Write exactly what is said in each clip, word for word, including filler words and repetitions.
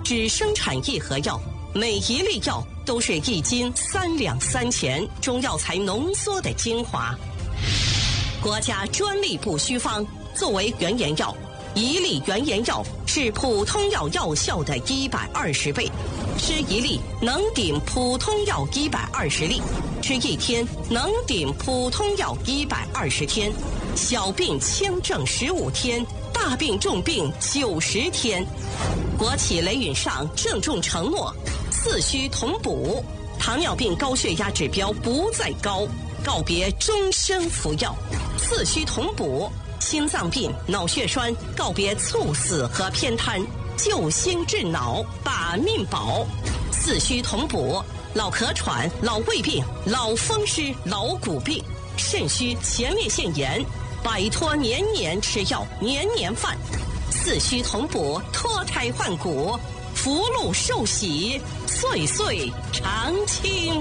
只生产一盒药，每一粒药都是一斤三两三钱中药材浓缩的精华。国家专利不虚方，作为原研药，一粒原研药是普通药药效的一百二十倍，吃一粒能顶普通药一百二十粒，吃一天能顶普通药一百二十天，小病轻症十五天，大病重病九十天。国企雷允上郑重承诺，四虚同补，糖尿病高血压指标不再高，告别终身服药。四虚同补，心脏病、脑血栓告别猝死和偏瘫，救心治脑，把命保。四虚同补，老咳喘、老胃病、老风湿、老骨病、肾虚、前列腺炎，摆脱年年吃药、年年犯。四虚同补，脱胎换骨，福禄寿喜，岁岁常青。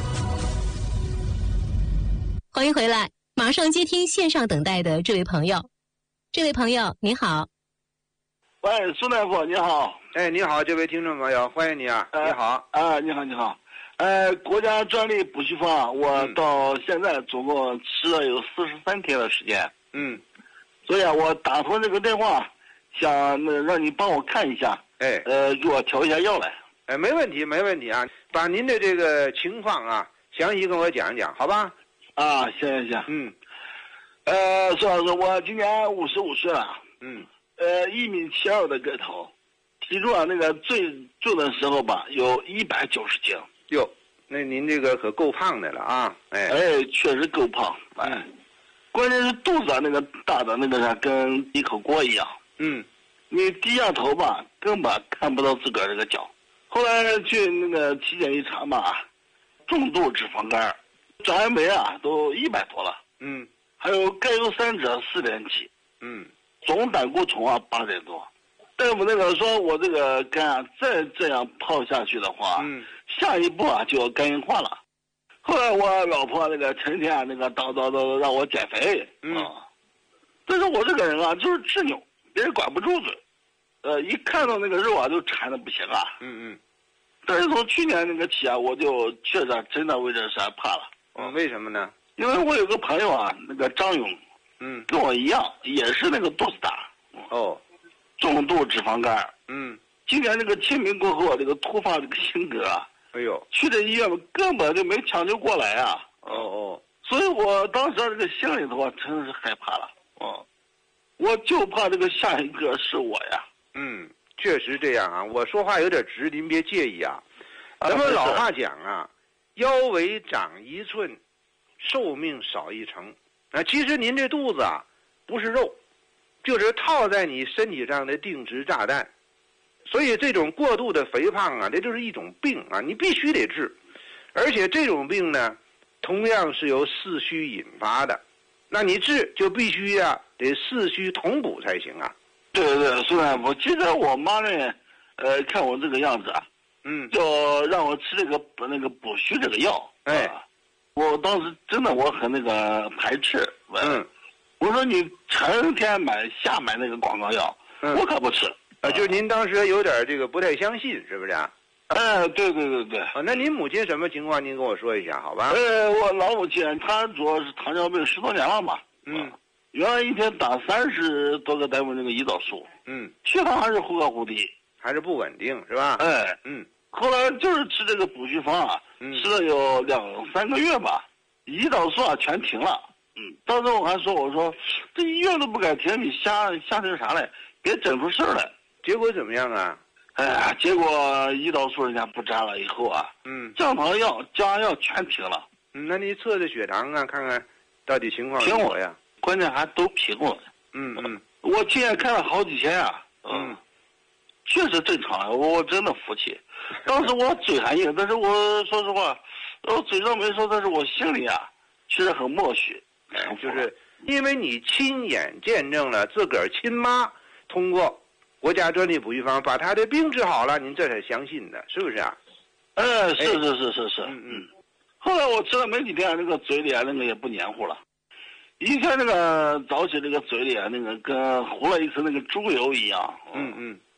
欢迎回来，马上接听线上等待的这位朋友。这位朋友你好。 喂，苏大夫你好。 哎，你好，这位听众朋友，欢迎你啊。 呃、 你好啊，你好你好。呃，国家专利补虚方，我到现在总共吃了有四十三天的时间。 嗯。 所以啊，我打通这个电话，想那让你帮我看一下。 哎。 呃，给我调一下药来。 哎，没问题，没问题啊。把您的这个情况啊，详细跟我讲一讲，好吧？ 啊，行行行。 嗯。 呃，苏老师，我今年五十五岁了。 嗯。 呃，一米七二的个头，体重啊，那个最重的时候吧，有一百九十斤。 哟，那您这个可够胖的了啊！哎。 哎，确实够胖。哎。嗯，关键是肚子啊，那个大的那个啥，跟一口锅一样。 嗯。 你低下头吧，根本看不到自个儿这个脚。后来去那个体检一查嘛，重度脂肪肝，转氨酶啊都一百多了。 嗯。 还有甘油三酯四点几。 嗯。 总胆固醇啊八点多。大夫那个说我这个肝啊再这样泡下去的话，嗯，下一步啊就要肝硬化了。后来我老婆那个成天那个叨叨叨让我减肥。嗯。啊，但是我这个人啊就是执拗，别人管不住嘴。呃，一看到那个肉啊就馋的不行啊。 嗯嗯。 但是从去年那个起啊，我就确实真的为这事怕了。 嗯，为什么呢？ 因为我有个朋友啊，那个张勇，嗯，跟我一样，也是那个肚子大。 哦。 重度脂肪肝。 嗯。 今年这个清明过后，这个突发这个性格啊， 哎呦， 去这医院根本就没抢救过来啊。 哦哦。 所以我当时这个心里头啊，真的是害怕了。哦。我就怕这个下一个是我呀。 嗯，确实这样啊。我说话有点直，您别介意啊。咱们老话讲啊，腰围长一寸，寿命少一成。啊，其实您这肚子啊，不是肉，就是套在你身体上的定时炸弹。所以这种过度的肥胖啊，这就是一种病啊，你必须得治。而且这种病呢，同样是由四虚引发的。那你治就必须呀、啊，得四虚同补才行啊。 对对对，苏大夫，记得我妈呢，呃，看我这个样子啊，嗯，就让我吃这个那个补虚这个药。哎，啊、我当时真的我很那个排斥。嗯，我说你成天买瞎买那个广告药，嗯、我可不吃。 啊，就您当时有点这个不太相信，是不是啊？ 哎，对对对对。 啊，那您母亲什么情况？您跟我说一下，好吧？ 呃，我老母亲她主要是糖尿病十多年了嘛。嗯。原来一天打三十多个单位那个胰岛素。嗯。血糖还是忽高忽低， 还是不稳定，是吧？ 哎。嗯。后来就是吃这个补虚方啊，嗯、吃了有两三个月吧，胰岛素啊全停了。嗯。当时我还说，我说这医院都不敢停，你瞎瞎成啥嘞？别整出事儿来。 结果怎么样啊？ 哎呀，结果胰岛素人家不沾了以后啊，嗯，降糖药、降压药全停了。 嗯，那你测测血糖啊，看看到底情况如何呀？ 关键还都平了。 嗯嗯， 我亲眼看了好几天呀、啊。嗯，确实正常，我真的服气。当时我嘴还硬，但是我说实话，我嘴上没说，但是我心里啊，确实很默许。 哎，就是因为你亲眼见证了自个儿亲妈通过国家专利补虚方把他的病治好了，您这才相信的，是不是啊？ 哎，是是是是是。嗯嗯。后来我吃了没几天，那个嘴里啊，那个也不黏糊了。以前那个早起这个嘴里啊，那个跟糊了一层那个猪油一样。嗯嗯。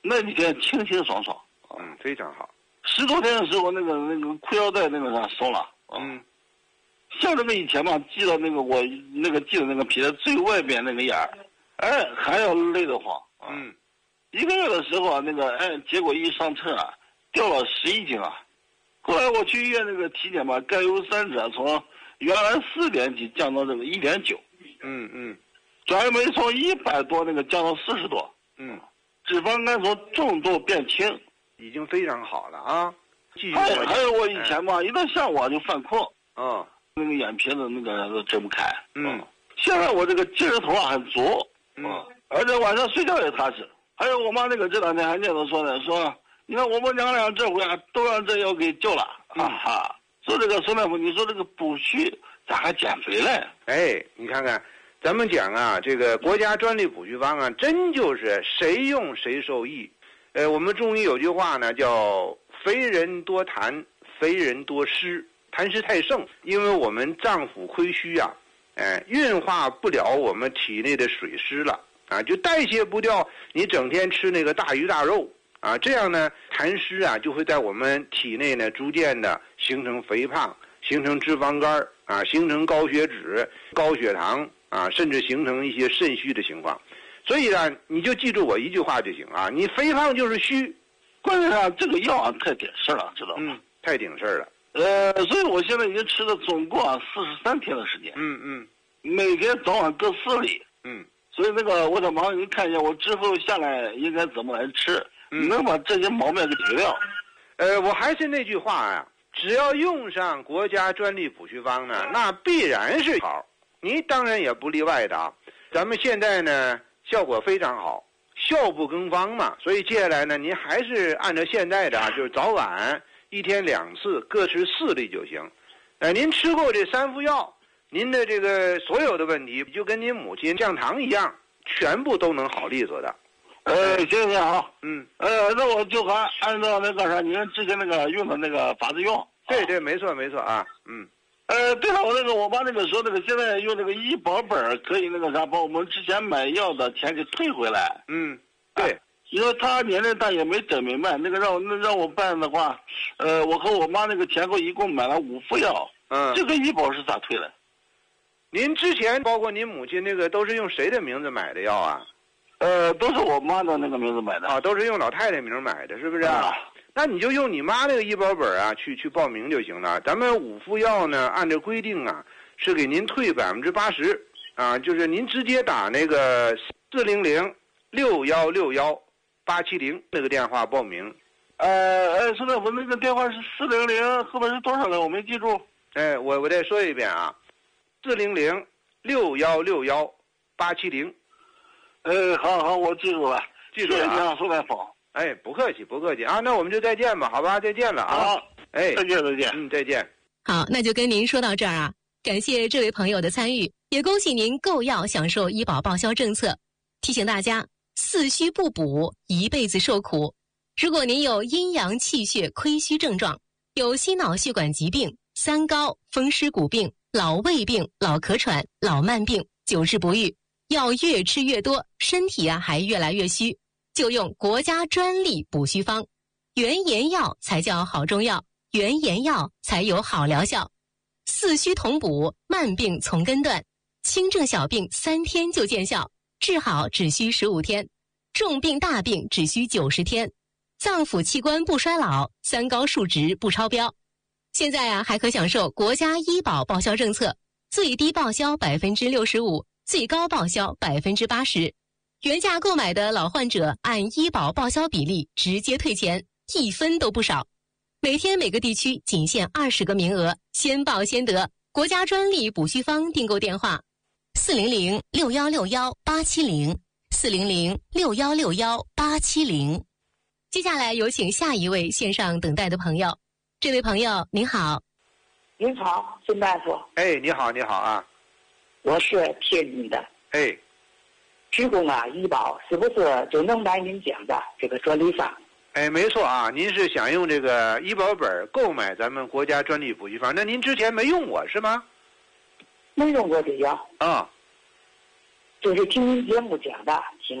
那几天清清爽爽。 嗯，非常好。 十多天的时候，那个那个裤腰带那个啥松了。 嗯。 像这个以前嘛，系到那个我那个系的那个皮的最外边那个眼儿，哎，还要累得慌。 嗯。 一个月的时候啊，那个哎，结果一上称啊，掉了十一斤啊。后来我去医院那个体检吧，甘油三酯从原来四点几降到这个一点九。 嗯嗯。 转酶从一百多那个降到四十多。 嗯。 脂肪肝从重度变轻， 已经非常好了啊。继续。 还有还有我以前嘛，一到下午就犯困。 嗯。 那个眼皮子那个都睁不开。 嗯。 现在我这个精神头啊很足。 嗯。 而且晚上睡觉也踏实。还有我妈那个这两天还念叨说呢，说你看我们娘俩这回啊都让这药给救了。 嗯、 啊哈。说这个孙大夫，你说这个补虚咋还减肥嘞？ 哎，你看看。咱们讲啊，这个国家专利补虚方啊，真就是谁用谁受益。呃，我们中医有句话呢，叫“肥人多痰，肥人多湿”，痰湿太盛，因为我们脏腑亏虚啊，哎，运化不了我们体内的水湿了啊，就代谢不掉你整天吃那个大鱼大肉啊，这样呢，痰湿啊就会在我们体内呢逐渐的形成肥胖，形成脂肪肝啊，形成高血脂、高血糖。啊，甚至形成一些肾虚的情况，所以呢，你就记住我一句话就行啊，你肥胖就是虚， 关键上这个药啊太顶事了，知道吗？ 嗯，太顶事了。 呃，所以我现在已经吃了总共啊四十三天的时间。 嗯嗯， 每天早晚各四粒。 嗯， 所以那个我想麻烦您看一下，我之后下来应该怎么来吃，嗯、能把这些毛病给解掉。 呃，我还是那句话啊，只要用上国家专利补虚方呢，那必然是好。你当然也不例外的啊，咱们现在呢效果非常好，效不更方嘛，所以接下来呢，您还是按照现在的啊，就是早晚一天两次，各吃四粒就行。呃，您吃过这三副药，您的这个所有的问题就跟您母亲降糖一样，全部都能好利索的。 呃，行行好， 嗯， 呃，那我就还按照那个啥，您之前那个用的那个法子用。 对对，没错没错啊，嗯。 呃，对了，我那个我妈那个说那个现在用那个医保本可以那个啥，把我们之前买药的钱给退回来。 嗯，对， 啊、因为他年龄大也没整明白，那个让我那让我办的话，呃，我和我妈那个前后一共买了五副药。 嗯， 这个医保是咋退的？ 您之前包括您母亲那个都是用谁的名字买的药啊？ 呃，都是我妈的那个名字买的。 啊，都是用老太太名买的，是不是？啊那你就用你妈那个医保本啊，去去报名就行了。咱们五副药呢，按照规定啊，是给您退百分之八十啊，就是您直接打那个四零零六幺六幺八七零那个电话报名。 呃，呃，孙大夫，那个电话是四零零，后面是多少来？我没记住。 哎，我我再说一遍啊，四零零六幺六幺八七零。 呃，好好，我记住了， 记住了啊， 谢谢孙大夫。 哎，不客气，不客气啊，那我们就再见吧，好吧，再见了啊。 好， 哎， 再见，再见， 嗯，再见。 好，那就跟您说到这儿啊，感谢这位朋友的参与，也恭喜您购药享受医保报销政策。提醒大家，四虚不补，一辈子受苦。如果您有阴阳气血亏虚症状，有心脑血管疾病、三高、风湿骨病、老胃病、老咳喘、老慢病，久治不愈，药越吃越多，身体啊还越来越虚。就用国家专利补虚方，原研药才叫好中药，原研药才有好疗效。四虚同补，慢病从根断，轻症小病三天就见效，治好只需十五天，重病大病只需九十天，脏腑器官不衰老，三高数值不超标。现在啊，还可享受国家医保报销政策，最低报销百分之六十五，最高报销百分之八十。原价购买的老患者按医保报销比例直接退钱，一分都不少。每天每个地区仅限二十个名额，先报先得。国家专利补虚方订购电话：四零零六幺六幺八七零，四零零六幺六幺八七零。接下来有请下一位线上等待的朋友。这位朋友您好。 您好，孙大夫。 哎，你好，你好啊。 我是天津的。 哎。 职工啊，医保是不是就能买您讲的这个专利方？ 哎，没错啊，您是想用这个医保本购买咱们国家专利补虚方，那您之前没用过是吗？ 没用过这药啊， 就是听您节目讲的挺好。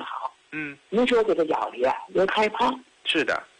嗯， 您说这个腰里啊有开胖。 是的。